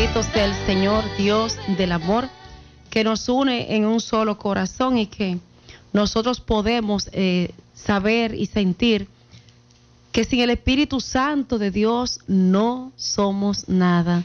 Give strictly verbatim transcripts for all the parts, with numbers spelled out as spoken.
Bendito sea el Señor, Dios del amor, que nos une en un solo corazón y que nosotros podemos eh, saber y sentir que sin el Espíritu Santo de Dios no somos nada,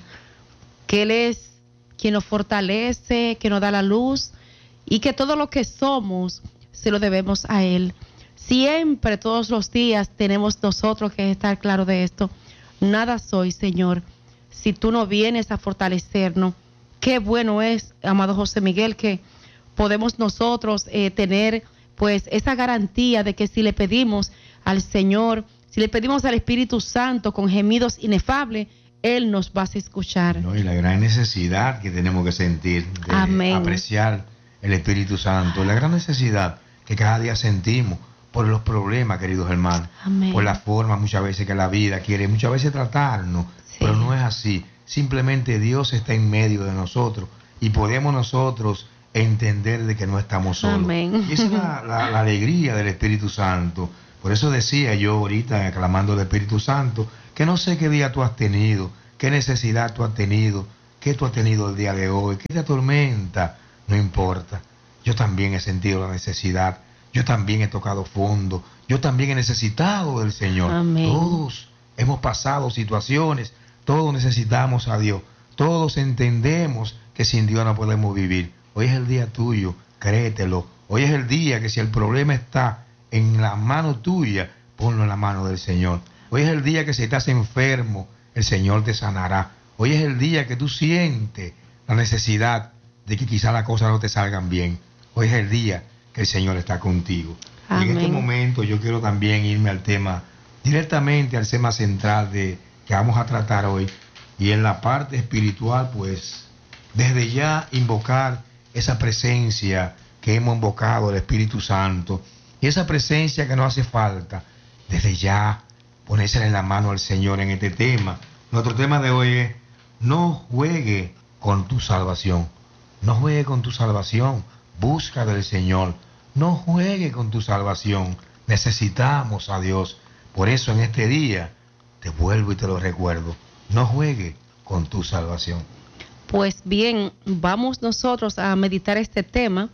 que Él es quien nos fortalece, que nos da la luz y que todo lo que somos se lo debemos a Él. Siempre, todos los días, tenemos nosotros que estar claros de esto. Nada soy, Señor, si tú no vienes a fortalecernos. Qué bueno es, amado José Miguel, que podemos nosotros eh, tener pues esa garantía de que si le pedimos al Señor, si le pedimos al Espíritu Santo con gemidos inefables, Él nos va a escuchar. No, y la gran necesidad que tenemos que sentir de Amén. apreciar el Espíritu Santo, la gran necesidad que cada día sentimos por los problemas, queridos hermanos, Amén. por la forma muchas veces que la vida quiere muchas veces tratarnos, Sí. pero no es así. Simplemente Dios está en medio de nosotros y podemos nosotros entender de que no estamos solos. Amén. Y esa es la, la, la alegría del Espíritu Santo. Por eso decía yo ahorita, aclamando al Espíritu Santo, que no sé qué día tú has tenido, qué necesidad tú has tenido, qué tú has tenido el día de hoy, qué te atormenta, no importa. Yo también he sentido la necesidad, yo también he tocado fondo, yo también he necesitado del Señor. Amén. Todos hemos pasado situaciones, todos necesitamos a Dios, todos entendemos que sin Dios no podemos vivir. Hoy es el día tuyo, créetelo. Hoy es el día que si el problema está en la mano tuya, ponlo en la mano del Señor. Hoy es el día que si estás enfermo, el Señor te sanará. Hoy es el día que tú sientes la necesidad de que quizá las cosas no te salgan bien. Hoy es el día que el Señor está contigo. Y en este momento yo quiero también irme al tema, directamente al tema central de que vamos a tratar hoy. Y en la parte espiritual, pues, desde ya invocar esa presencia que hemos invocado, el Espíritu Santo, y esa presencia que nos hace falta, desde ya ponérsela en la mano al Señor en este tema. Nuestro tema de hoy es: no juegue con tu salvación. No juegue con tu salvación. Busca del Señor. No juegue con tu salvación. Necesitamos a Dios. Por eso en este día te vuelvo y te lo recuerdo: no juegue con tu salvación. Pues bien, vamos nosotros a meditar este tema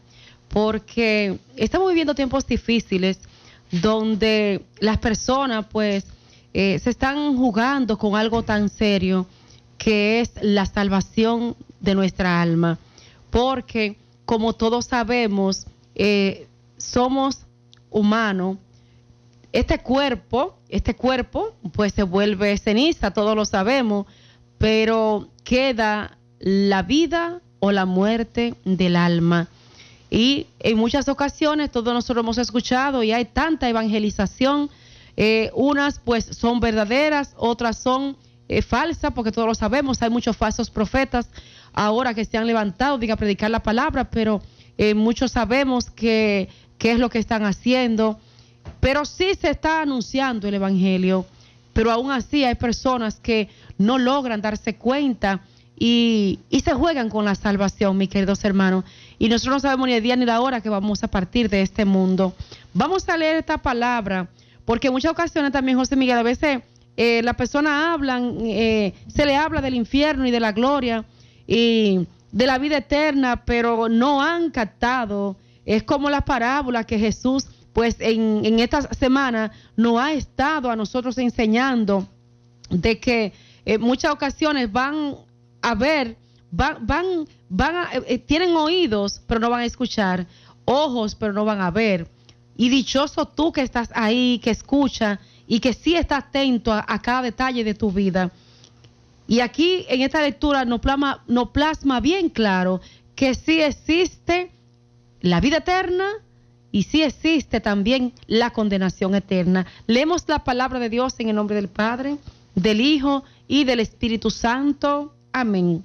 porque estamos viviendo tiempos difíciles donde las personas pues eh, se están jugando con algo tan serio que es la salvación de nuestra alma, porque como todos sabemos eh, somos humanos. Este cuerpo, este cuerpo pues se vuelve ceniza, todos lo sabemos, pero queda la vida o la muerte del alma. Y en muchas ocasiones todos nosotros hemos escuchado y hay tanta evangelización, eh, unas pues son verdaderas, otras son eh, falsas, porque todos lo sabemos, hay muchos falsos profetas ahora que se han levantado, diga, a predicar la palabra, pero eh, muchos sabemos que qué es lo que están haciendo, pero sí se está anunciando el evangelio, pero aún así hay personas que no logran darse cuenta y, y se juegan con la salvación, mis queridos hermanos, y nosotros no sabemos ni el día ni la hora que vamos a partir de este mundo. Vamos a leer esta palabra, porque en muchas ocasiones también, José Miguel, a veces eh, las personas hablan, eh, se le habla del infierno y de la gloria y de la vida eterna, pero no han captado. Es como las parábolas que Jesús pues en, en esta semana nos ha estado a nosotros enseñando, de que en muchas ocasiones van a ver, van, van, van a, eh, tienen oídos, pero no van a escuchar, ojos, pero no van a ver. Y dichoso tú que estás ahí, que escucha y que sí está atento a, a cada detalle de tu vida. Y aquí en esta lectura nos plasma, nos plasma bien claro que sí existe la vida eterna y sí existe también la condenación eterna. Leemos la palabra de Dios en el nombre del Padre, del Hijo y del Espíritu Santo. Amén.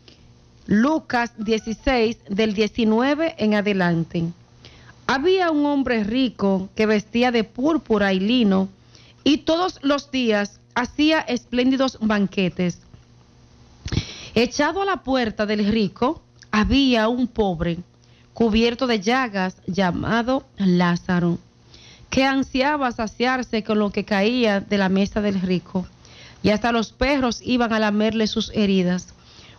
Lucas dieciséis, del diecinueve en adelante. Había un hombre rico que vestía de púrpura y lino y todos los días hacía espléndidos banquetes. Echado a la puerta del rico había un pobre cubierto de llagas llamado Lázaro, que ansiaba saciarse con lo que caía de la mesa del rico, y hasta los perros iban a lamerle sus heridas.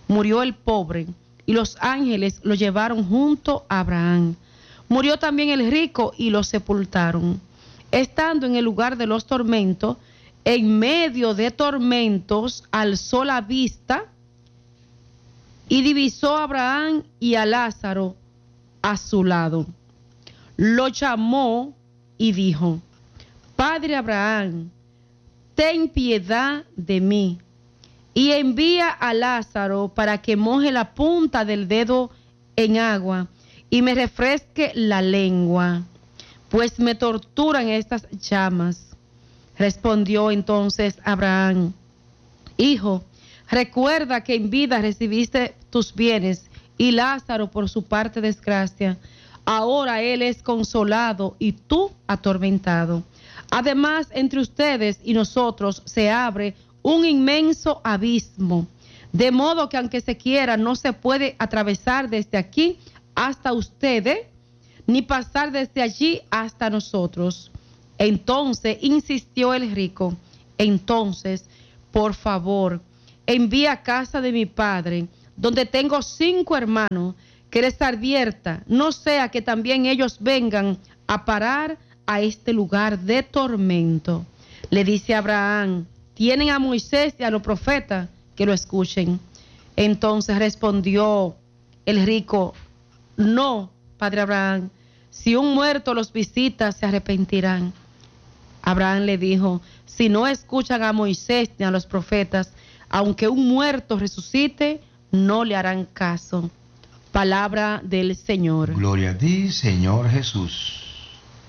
murió el pobre, y los ángeles lo llevaron junto a Abraham. Murió también el rico y lo sepultaron. Estando en el lugar de los tormentos, en medio de tormentos, alzó la vista y divisó a Abraham y a Lázaro a su lado. Lo llamó y dijo: Padre Abraham, ten piedad de mí, y envía a Lázaro para que moje la punta del dedo en agua y me refresque la lengua, pues me torturan estas llamas. Respondió entonces Abraham: Hijo, recuerda que en vida recibiste tus bienes y Lázaro por su parte desgracia. Ahora él es consolado y tú atormentado. Además, entre ustedes y nosotros se abre un inmenso abismo, de modo que aunque se quiera no se puede atravesar desde aquí hasta ustedes, ni pasar desde allí hasta nosotros. Entonces insistió el rico: entonces, por favor, envía a casa de mi padre, donde tengo cinco hermanos, que les advierta, no sea que también ellos vengan a parar a este lugar de tormento. Le dice Abraham: tienen a Moisés y a los profetas, que lo escuchen. Entonces respondió el rico: no, padre Abraham, si un muerto los visita, se arrepentirán. Abraham le dijo: si no escuchan a Moisés ni a los profetas, aunque un muerto resucite, no le harán caso. Palabra del Señor. Gloria a ti, Señor Jesús.